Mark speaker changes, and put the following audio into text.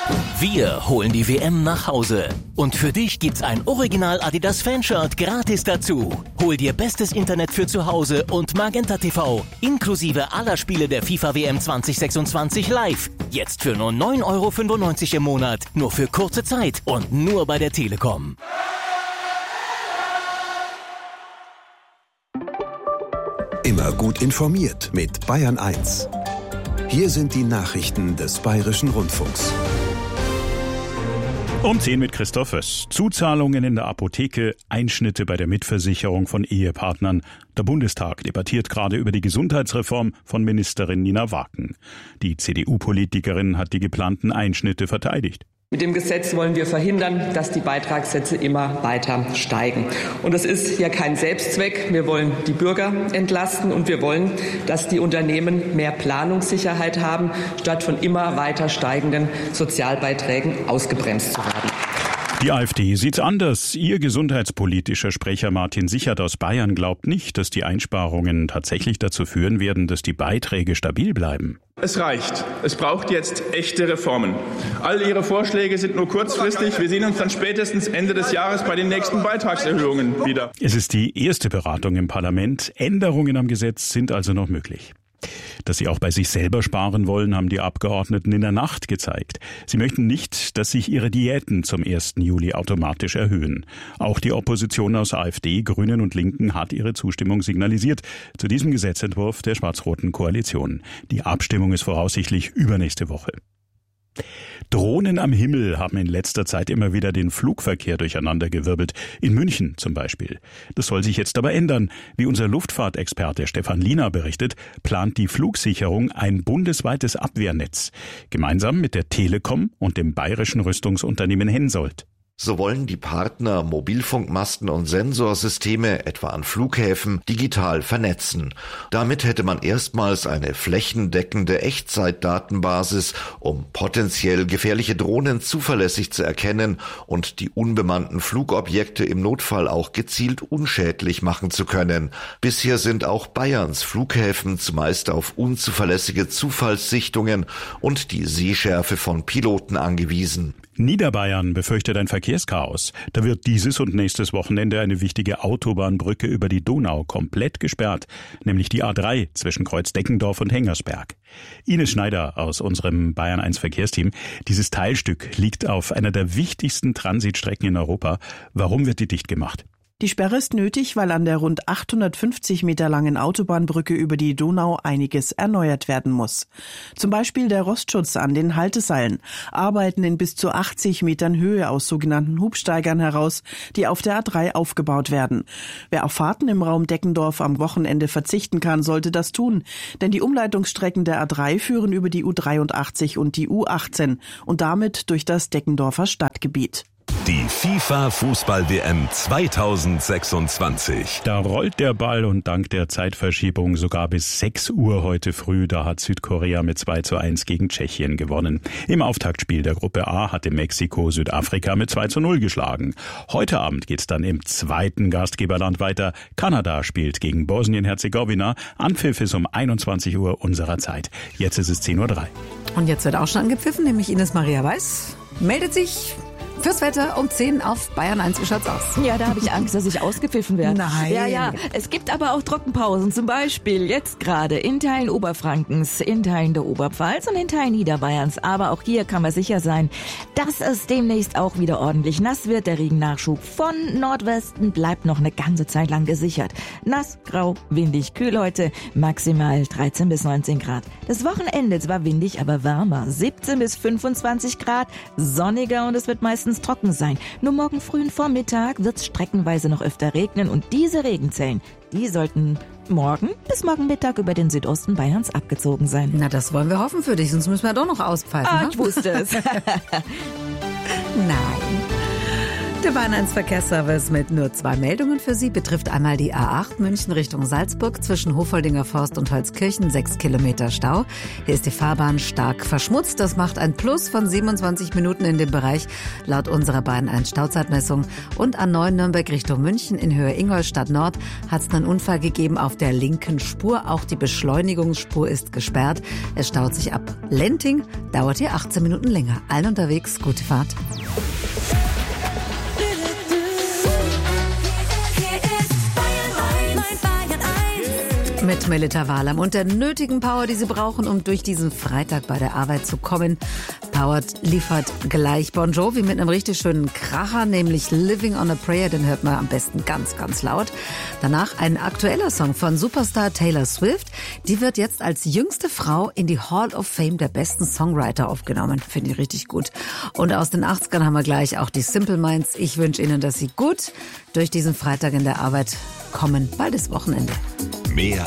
Speaker 1: Wir holen die WM nach Hause. Und für dich gibt's ein Original Adidas Fanshirt gratis dazu. Hol dir bestes Internet für zu Hause und Magenta TV, inklusive aller Spiele der FIFA WM 2026 live. Jetzt für nur 9,95 € im Monat. Nur für kurze Zeit und nur bei der Telekom.
Speaker 2: Immer gut informiert mit Bayern 1. Hier sind die Nachrichten des Bayerischen Rundfunks.
Speaker 3: Um 10 mit Christoph Höss. Zuzahlungen in der Apotheke, Einschnitte bei der Mitversicherung von Ehepartnern. Der Bundestag debattiert gerade über die Gesundheitsreform von Ministerin Nina Waken. Die CDU-Politikerin hat die geplanten Einschnitte verteidigt.
Speaker 4: Mit dem Gesetz wollen wir verhindern, dass die Beitragssätze immer weiter steigen. Und das ist ja kein Selbstzweck. Wir wollen die Bürger entlasten und wir wollen, dass die Unternehmen mehr Planungssicherheit haben, statt von immer weiter steigenden Sozialbeiträgen ausgebremst zu werden.
Speaker 3: Die AfD sieht's anders. Ihr gesundheitspolitischer Sprecher Martin Sichert aus Bayern glaubt nicht, dass die Einsparungen tatsächlich dazu führen werden, dass die Beiträge stabil bleiben.
Speaker 5: Es reicht. Es braucht jetzt echte Reformen. All Ihre Vorschläge sind nur kurzfristig. Wir sehen uns dann spätestens Ende des Jahres bei den nächsten Beitragserhöhungen wieder.
Speaker 3: Es ist die erste Beratung im Parlament. Änderungen am Gesetz sind also noch möglich. Dass sie auch bei sich selber sparen wollen, haben die Abgeordneten in der Nacht gezeigt. Sie möchten nicht, dass sich ihre Diäten zum 1. Juli automatisch erhöhen. Auch die Opposition aus AfD, Grünen und Linken hat ihre Zustimmung signalisiert zu diesem Gesetzentwurf der schwarz-roten Koalition. Die Abstimmung ist voraussichtlich übernächste Woche. Drohnen am Himmel haben in letzter Zeit immer wieder den Flugverkehr durcheinandergewirbelt. In München zum Beispiel. Das soll sich jetzt aber ändern. Wie unser Luftfahrtexperte Stefan Liener berichtet, plant die Flugsicherung ein bundesweites Abwehrnetz. Gemeinsam mit der Telekom und dem bayerischen Rüstungsunternehmen Hensoldt.
Speaker 6: So wollen die Partner Mobilfunkmasten und Sensorsysteme, etwa an Flughäfen, digital vernetzen. Damit hätte man erstmals eine flächendeckende Echtzeitdatenbasis, um potenziell gefährliche Drohnen zuverlässig zu erkennen und die unbemannten Flugobjekte im Notfall auch gezielt unschädlich machen zu können. Bisher sind auch Bayerns Flughäfen zumeist auf unzuverlässige Zufallssichtungen und die Sehschärfe von Piloten angewiesen.
Speaker 3: Niederbayern befürchtet ein Verkehrschaos. Da wird dieses und nächstes Wochenende eine wichtige Autobahnbrücke über die Donau komplett gesperrt, nämlich die A3 zwischen Kreuzdeckendorf und Hengersberg. Ines Schneider aus unserem Bayern 1 Verkehrsteam. Dieses Teilstück liegt auf einer der wichtigsten Transitstrecken in Europa. Warum wird die dicht gemacht?
Speaker 7: Die Sperre ist nötig, weil an der rund 850 Meter langen Autobahnbrücke über die Donau einiges erneuert werden muss. Zum Beispiel der Rostschutz an den Halteseilen, Arbeiten in bis zu 80 Metern Höhe aus sogenannten Hubsteigern heraus, die auf der A3 aufgebaut werden. Wer auf Fahrten im Raum Deckendorf am Wochenende verzichten kann, sollte das tun, denn die Umleitungsstrecken der A3 führen über die U83 und die U18 und damit durch das Deckendorfer Stadtgebiet.
Speaker 2: Die FIFA-Fußball-WM 2026.
Speaker 3: Da rollt der Ball und dank der Zeitverschiebung sogar bis 6 Uhr heute früh. Da hat Südkorea mit 2:1 gegen Tschechien gewonnen. Im Auftaktspiel der Gruppe A hatte Mexiko Südafrika mit 2:0 geschlagen. Heute Abend geht's dann im zweiten Gastgeberland weiter. Kanada spielt gegen Bosnien-Herzegowina. Anpfiff ist um 21 Uhr unserer Zeit. Jetzt ist es 10:03 Uhr.
Speaker 8: Und jetzt wird auch schon angepfiffen, nämlich Ines Maria Weiß meldet sich fürs Wetter um 10 auf Bayern 1. Wie schaut's aus?
Speaker 9: Ja, da habe ich Angst, dass ich ausgepfiffen werde.
Speaker 8: Nein.
Speaker 9: Ja. Es gibt aber auch Trockenpausen. Zum Beispiel jetzt gerade in Teilen Oberfrankens, in Teilen der Oberpfalz und in Teilen Niederbayerns. Aber auch hier kann man sicher sein, dass es demnächst auch wieder ordentlich nass wird. Der Regennachschub von Nordwesten bleibt noch eine ganze Zeit lang gesichert. Nass, grau, windig, kühl heute. Maximal 13 bis 19 Grad. Das Wochenende zwar windig, aber wärmer. 17 bis 25 Grad, sonniger und es wird meistens trocken sein. Nur morgen frühen Vormittag wird es streckenweise noch öfter regnen und diese Regenzellen, die sollten morgen bis morgen Mittag über den Südosten Bayerns abgezogen sein.
Speaker 8: Na, das wollen wir hoffen für dich, sonst müssen wir doch noch auspfeifen.
Speaker 9: Ich wusste es.
Speaker 8: Nein. Der Bayern 1 Verkehrsservice mit nur 2 Meldungen für Sie betrifft einmal die A8 München Richtung Salzburg zwischen Hofoldinger Forst und Holzkirchen, 6 Kilometer Stau. Hier ist die Fahrbahn stark verschmutzt. Das macht ein Plus von 27 Minuten in dem Bereich laut unserer Bayern 1 Stauzeitmessung. Und A9 Nürnberg Richtung München in Höhe Ingolstadt Nord hat es einen Unfall gegeben auf der linken Spur. Auch die Beschleunigungsspur ist gesperrt. Es staut sich ab Lenting, dauert hier 18 Minuten länger. Allen unterwegs, gute Fahrt. Mit Melita Wahlam und der nötigen Power, die Sie brauchen, um durch diesen Freitag bei der Arbeit zu kommen. Powered liefert gleich Bon Jovi mit einem richtig schönen Kracher, nämlich Living on a Prayer, den hört man am besten ganz, ganz laut. Danach ein aktueller Song von Superstar Taylor Swift. Die wird jetzt als jüngste Frau in die Hall of Fame der besten Songwriter aufgenommen. Finde ich richtig gut. Und aus den 80ern haben wir gleich auch die Simple Minds. Ich wünsche Ihnen, dass Sie gut durch diesen Freitag in der Arbeit kommen. Bald ist Wochenende.
Speaker 2: Mehr